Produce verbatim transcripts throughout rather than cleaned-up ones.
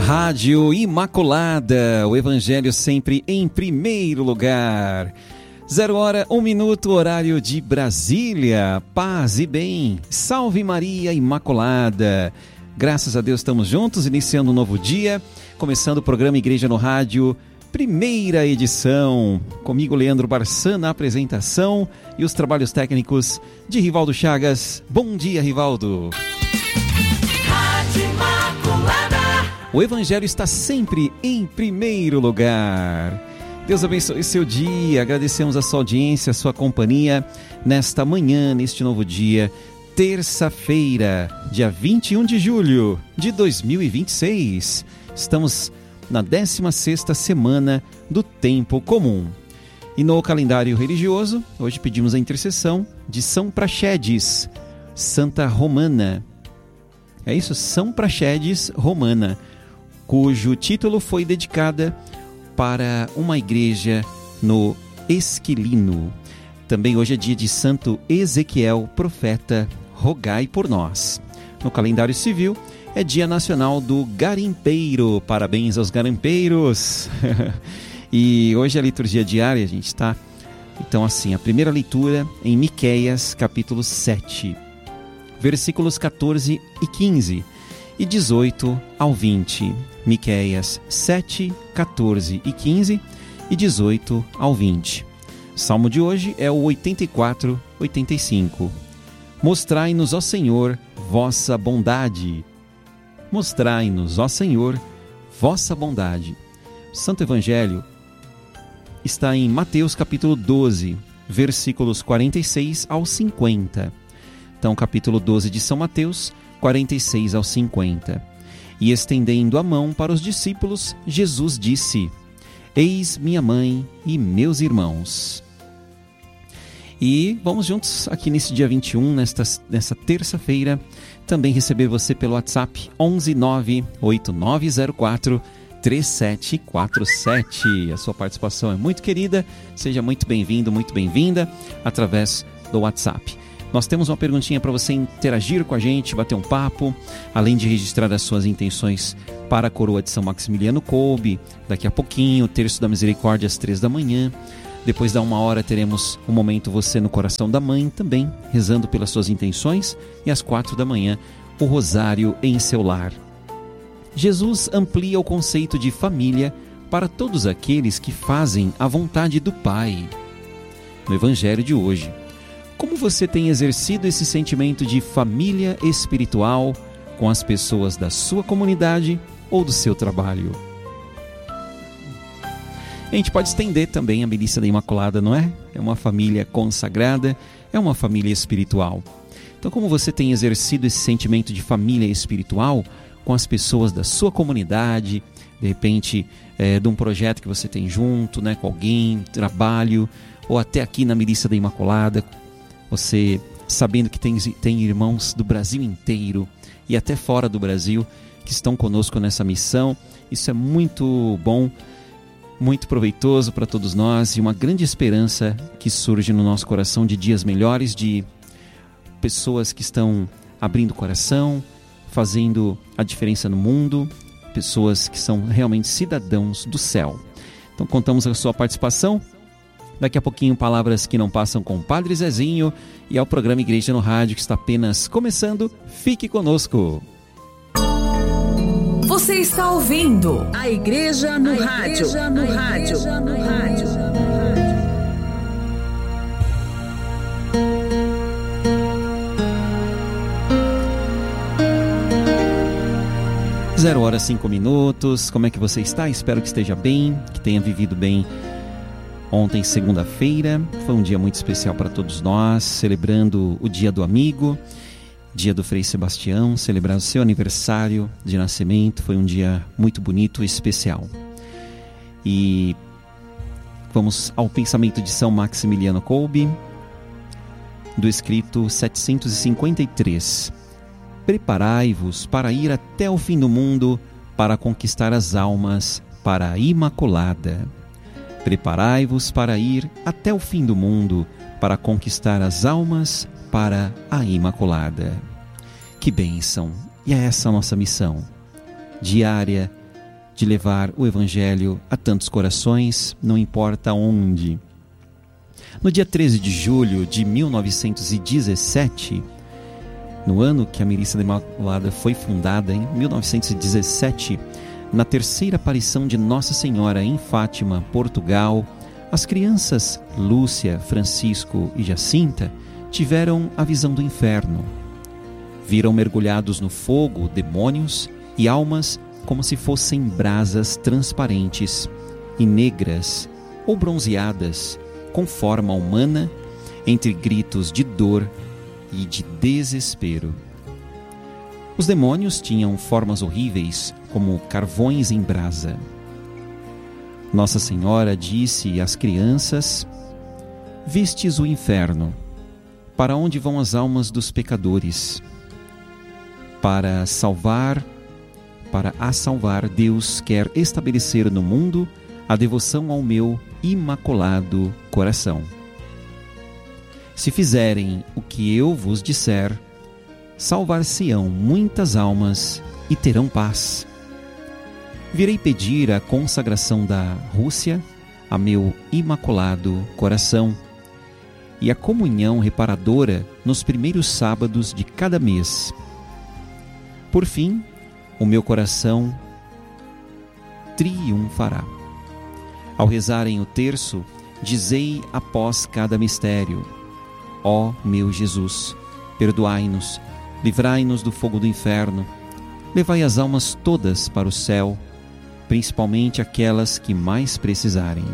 Rádio Imaculada, o Evangelho sempre em primeiro lugar. Zero hora, um minuto, horário de Brasília. Paz e bem. Salve Maria Imaculada. Graças a Deus estamos juntos, iniciando um novo dia, começando o programa Igreja no Rádio, primeira edição. Comigo, Leandro Barçan, na apresentação e os trabalhos técnicos de Rivaldo Chagas. Bom dia, Rivaldo. O Evangelho está sempre em primeiro lugar. Deus abençoe seu dia. Agradecemos a sua audiência, a sua companhia nesta manhã, neste novo dia, terça-feira, dia vinte e um de julho de dois mil e vinte e seis. Estamos na décima sexta semana do Tempo Comum. E no calendário religioso, hoje pedimos a intercessão de São Praxedes, Santa Romana. É isso, São Praxedes Romana, cujo título foi dedicada para uma igreja no Esquilino. Também hoje é dia de Santo Ezequiel, profeta, rogai por nós. No calendário civil, é dia nacional do garimpeiro. Parabéns aos garimpeiros! E hoje é a liturgia diária, a gente está... Então assim, a primeira leitura em Miqueias, capítulo sete, versículos catorze e quinze. E dezoito ao vinte, Miqueias sete, catorze e quinze e dezoito ao vinte. Salmo de hoje é o oitenta e quatro, oitenta e cinco. Mostrai-nos, ó Senhor, vossa bondade. Mostrai-nos, ó Senhor, vossa bondade. O Santo Evangelho está em Mateus capítulo doze, versículos quarenta e seis ao cinquenta. Então, capítulo doze de São Mateus, quarenta e seis ao cinquenta. E estendendo a mão para os discípulos, Jesus disse: Eis minha mãe e meus irmãos. E vamos juntos aqui nesse dia vinte e um, nesta, nessa terça-feira, também receber você pelo WhatsApp onze nove oito nove zero quatro três sete quatro sete. A sua participação é muito querida, seja muito bem-vindo, muito bem-vinda através do WhatsApp. Nós temos uma perguntinha para você interagir com a gente, bater um papo, além de registrar as suas intenções para a coroa de São Maximiliano Kolbe. Daqui a pouquinho, o Terço da Misericórdia às três da manhã. Depois da uma hora teremos um momento Você no Coração da Mãe, também rezando pelas suas intenções. E às quatro da manhã, o Rosário em seu lar. Jesus amplia o conceito de família para todos aqueles que fazem a vontade do Pai. No Evangelho de hoje, como você tem exercido esse sentimento de família espiritual com as pessoas da sua comunidade ou do seu trabalho? A gente pode estender também a milícia da Imaculada, não é? É uma família consagrada, é uma família espiritual. Então, como você tem exercido esse sentimento de família espiritual com as pessoas da sua comunidade, de repente, é, de um projeto que você tem junto, né, com alguém, trabalho, ou até aqui na milícia da Imaculada, você sabendo que tem, tem irmãos do Brasil inteiro e até fora do Brasil que estão conosco nessa missão. Isso é muito bom, muito proveitoso para todos nós e uma grande esperança que surge no nosso coração de dias melhores, de pessoas que estão abrindo o coração, fazendo a diferença no mundo, pessoas que são realmente cidadãos do céu. Então contamos com a sua participação. Daqui a pouquinho, palavras que não passam com o Padre Zezinho, e ao programa Igreja no Rádio, que está apenas começando. Fique conosco. Você está ouvindo a Igreja no a Rádio. Igreja no a Rádio. Igreja no Rádio. Zero hora, cinco minutos. Como é que você está? Espero que esteja bem, que tenha vivido bem. Ontem, segunda-feira, foi um dia muito especial para todos nós, celebrando o Dia do Amigo, dia do Frei Sebastião, celebrar o seu aniversário de nascimento. Foi um dia muito bonito e especial. E vamos ao pensamento de São Maximiliano Kolbe, do escrito setecentos e cinquenta e três. Preparai-vos para ir até o fim do mundo, para conquistar as almas para a Imaculada. Preparai-vos para ir até o fim do mundo, para conquistar as almas para a Imaculada. Que bênção! E é essa a nossa missão diária de levar o Evangelho a tantos corações, não importa onde. No dia treze de julho de mil novecentos e dezessete, no ano que a Milícia da Imaculada foi fundada, em mil novecentos e dezessete, na terceira aparição de Nossa Senhora em Fátima, Portugal, as crianças Lúcia, Francisco e Jacinta tiveram a visão do inferno. Viram mergulhados no fogo demônios e almas como se fossem brasas transparentes e negras ou bronzeadas, com forma humana, entre gritos de dor e de desespero. Os demônios tinham formas horríveis, como carvões em brasa. Nossa Senhora disse às crianças: vistes o inferno, para onde vão as almas dos pecadores? Para salvar, para a salvar, Deus quer estabelecer no mundo a devoção ao meu imaculado coração. Se fizerem o que eu vos disser, salvar-se-ão muitas almas e terão paz. Virei pedir a consagração da Rússia a meu imaculado coração e a comunhão reparadora nos primeiros sábados de cada mês. Por fim, o meu coração triunfará. Ao rezarem o terço, dizei após cada mistério: ó meu Jesus, perdoai-nos, livrai-nos do fogo do inferno, levai as almas todas para o céu, principalmente aquelas que mais precisarem.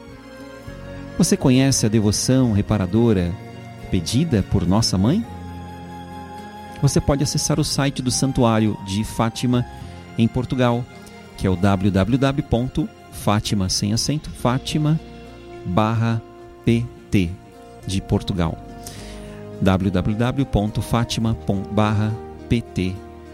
Você conhece a devoção reparadora pedida por Nossa Mãe? Você pode acessar o site do Santuário de Fátima em Portugal, que é o w w w ponto fátima sem acento, Fátima barra pt de Portugal. w w w ponto fátima barra pt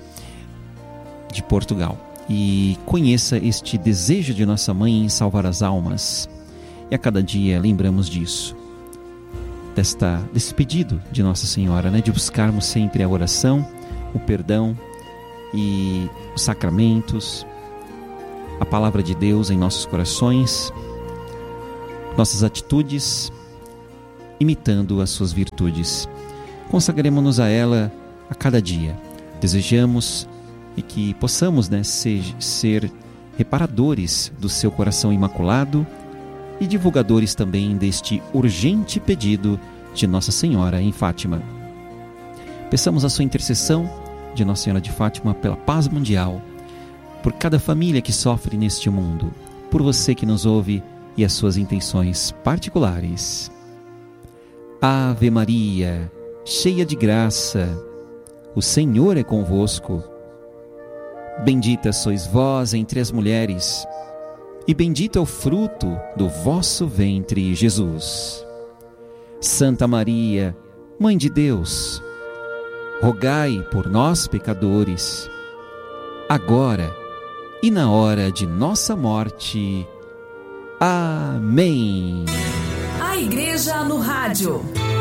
de Portugal. E conheça este desejo de Nossa Mãe em salvar as almas. E a cada dia lembramos disso, desta, desse pedido de Nossa Senhora, né? De buscarmos sempre a oração, o perdão e os sacramentos, a palavra de Deus em nossos corações, nossas atitudes, imitando as suas virtudes. Consagremos-nos a ela a cada dia. Desejamos e que possamos, né, ser, ser reparadores do seu coração imaculado e divulgadores também deste urgente pedido de Nossa Senhora em Fátima. Peçamos a sua intercessão de Nossa Senhora de Fátima pela paz mundial, por cada família que sofre neste mundo, por você que nos ouve e as suas intenções particulares. Ave Maria, cheia de graça, o Senhor é convosco. Bendita sois vós entre as mulheres, e bendito é o fruto do vosso ventre, Jesus. Santa Maria, Mãe de Deus, rogai por nós, pecadores, agora e na hora de nossa morte. Amém. A Igreja no Rádio.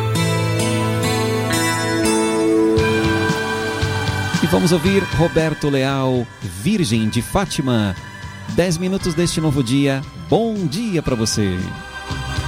E vamos ouvir Roberto Leal, Virgem de Fátima. Dez minutos deste novo dia. Bom dia para você.